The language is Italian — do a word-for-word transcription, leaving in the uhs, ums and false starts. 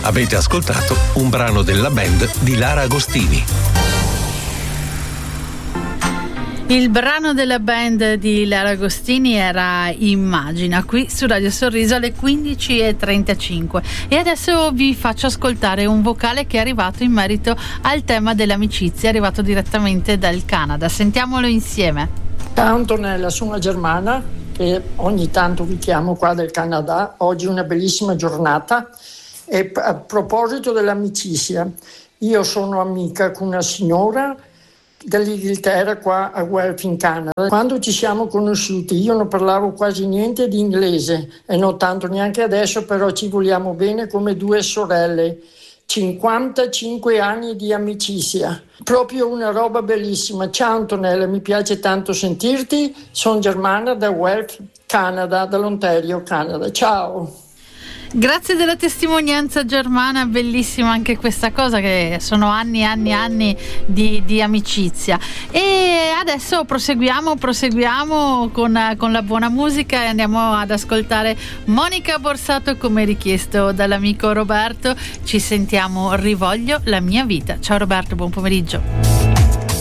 Avete ascoltato un brano della band di Lara Agostini. Il brano della band di Lara Agostini era Immagina, qui su Radio Sorriso alle quindici e trentacinque. E adesso vi faccio ascoltare un vocale che è arrivato in merito al tema dell'amicizia, è arrivato direttamente dal Canada. Sentiamolo insieme. Ciao Antonella, sono una germana che ogni tanto vi chiamo qua del Canada. Oggi è una bellissima giornata e a proposito dell'amicizia, io sono amica con una signora dall'Inghilterra qua a Guelph in Canada. Quando ci siamo conosciuti io non parlavo quasi niente di inglese e non tanto neanche adesso, però ci vogliamo bene come due sorelle. cinquantacinque anni di amicizia, proprio una roba bellissima. Ciao Antonella, mi piace tanto sentirti, sono germana da Guelph, Canada, dall'Ontario, Canada. Ciao. Grazie della testimonianza germana, bellissima anche questa cosa, che sono anni e anni e anni di, di amicizia. E adesso proseguiamo, proseguiamo con, con la buona musica e andiamo ad ascoltare Monica Borsato come richiesto dall'amico Roberto. Ci sentiamo, Rivoglio la mia vita. Ciao Roberto, buon pomeriggio.